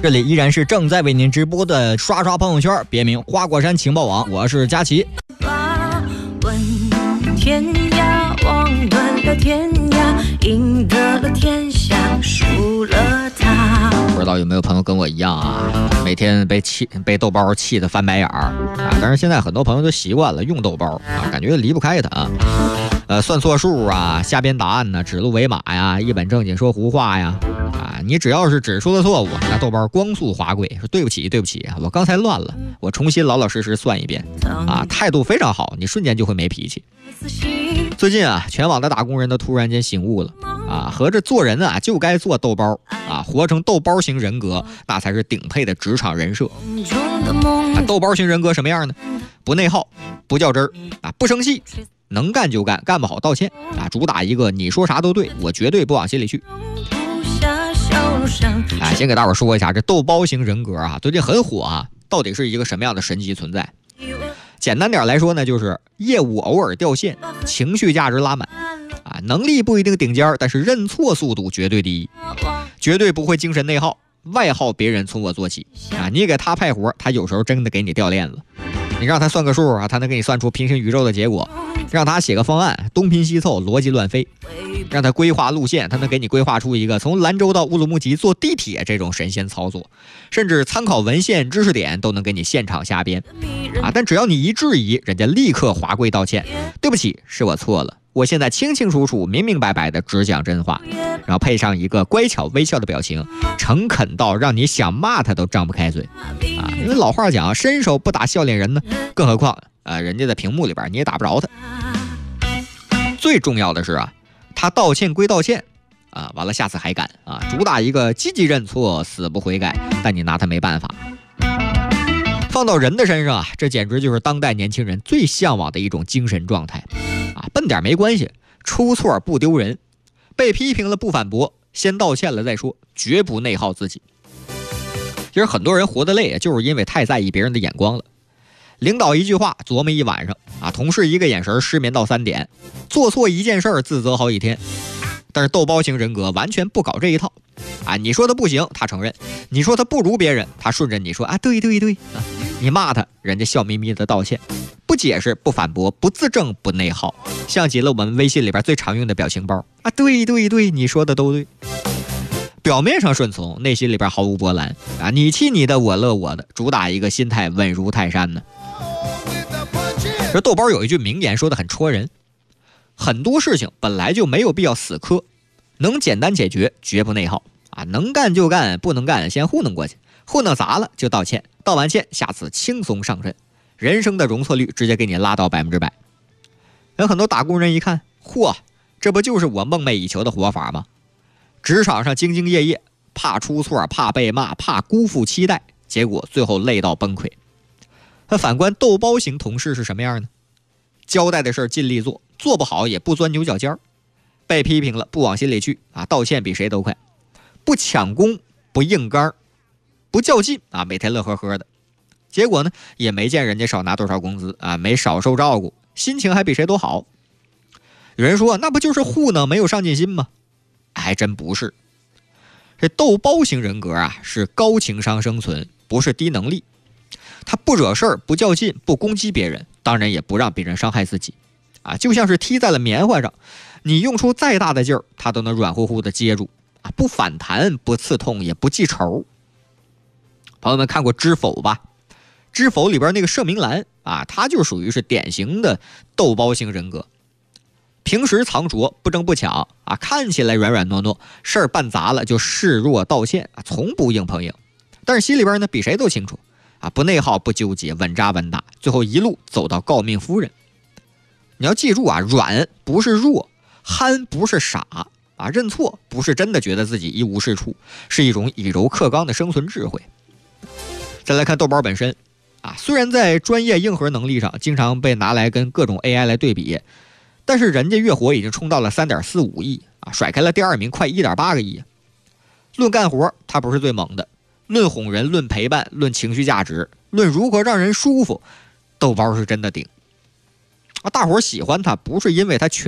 这里依然是正在为您直播的刷刷朋友圈，别名花果山情报网，我是佳琪。 问天涯，望问了天涯，赢得了天下，输了他。 不知道有没有朋友跟我一样啊，每天被豆包气得翻白眼儿啊！但是现在很多朋友都习惯了用豆包啊，感觉离不开它。算错数啊，瞎编答案呢，指鹿为马呀，一本正经说胡话呀，啊，你只要是指出了错误，那豆包光速滑跪说对不起，对不起，我刚才乱了，我重新老老实实算一遍啊，态度非常好，你瞬间就会没脾气。最近啊，全网的打工人都突然间醒悟了啊，合着做人啊就该做豆包啊，活成豆包型人格，那才是顶配的职场人设。豆包型人格什么样呢？不内耗，不较真儿啊，不生气。能干就干，干不好道歉啊！主打一个你说啥都对，我绝对不往心里去。先给大伙说一下这豆包型人格啊，最近很火啊，到底是一个什么样的神奇存在？简单点来说呢，就是业务偶尔掉线，情绪价值拉满啊，能力不一定顶尖，但是认错速度绝对第一，绝对不会精神内耗，外耗别人从我做起啊！你给他派活，他有时候真的给你掉链子。你让他算个数啊，他能给你算出平行宇宙的结果；让他写个方案，东拼西凑，逻辑乱飞；让他规划路线，他能给你规划出一个从兰州到乌鲁木齐坐地铁这种神仙操作，甚至参考文献知识点都能给你现场瞎编啊！但只要你一质疑，人家立刻滑跪道歉，对不起，是我错了，我现在清清楚楚、明明白白的只讲真话，然后配上一个乖巧微笑的表情，诚恳到让你想骂他都张不开嘴啊！因为老话讲，伸手不打笑脸人呢，更何况人家在屏幕里边你也打不着他。最重要的是啊，他道歉归道歉啊，完了下次还敢啊，主打一个积极认错，死不悔改，但你拿他没办法。放到人的身上啊，这简直就是当代年轻人最向往的一种精神状态啊！笨点没关系，出错不丢人，被批评了不反驳，先道歉了再说，绝不内耗自己。其实很多人活得累，就是因为太在意别人的眼光了。领导一句话琢磨一晚上啊，同事一个眼神失眠到3点，做错一件事自责好几天。但是豆包型人格完全不搞这一套啊！你说他不行，他承认；你说他不如别人，他顺着你说啊，对对对啊！你骂他，人家笑眯眯的道歉，不解释，不反驳，不自证，不内耗，像极了我们微信里边最常用的表情包啊！对对对，你说的都对。表面上顺从，内心里边毫无波澜啊！你气你的，我乐我的，主打一个心态稳如泰山呢。这豆包有一句名言说的很戳人，很多事情本来就没有必要死磕，能简单解决，绝不内耗啊！能干就干，不能干先糊弄过去，糊弄砸了就道歉，道完歉下次轻松上阵，人生的容错率直接给你拉到100%。有很多打工人一看，嚯，这不就是我梦寐以求的活法吗？职场上兢兢业业，怕出错，怕被骂，怕辜负期待，结果最后累到崩溃。那反观豆包型同事是什么样呢？交代的事尽力做，做不好也不钻牛角尖儿，被批评了不往心里去啊，道歉比谁都快，不抢功，不硬刚，不较劲啊，每天乐呵呵的。结果呢，也没见人家少拿多少工资啊，没少受照顾，心情还比谁都好。有人说那不就是糊弄，没有上进心吗？还真不是。这豆包型人格啊，是高情商生存，不是低能力。他不惹事儿，不较劲，不攻击别人，当然也不让别人伤害自己啊，就像是踢在了棉花上，你用出再大的劲儿，他都能软乎乎的接住啊，不反弹，不刺痛，也不记仇。朋友们看过知否吧？知否里边那个盛明兰啊，他就属于是典型的豆包型人格。平时藏拙，不争不抢啊，看起来软软糯糯，事儿办砸了就示弱道歉啊，从不硬碰硬。但是心里边呢，比谁都清楚啊，不内耗，不纠结，稳扎稳打，最后一路走到诰命夫人。你要记住啊，软不是弱，憨不是傻啊，认错不是真的觉得自己一无是处，是一种以柔克刚的生存智慧。再来看豆包本身啊，虽然在专业硬核能力上经常被拿来跟各种 AI 来对比，但是人家月活已经冲到了3.45亿啊，甩开了第2名快1.8个亿。论干活他不是最猛的，论哄人，论陪伴，论情绪价值，论如何让人舒服，豆包是真的顶啊！大伙喜欢他不是因为他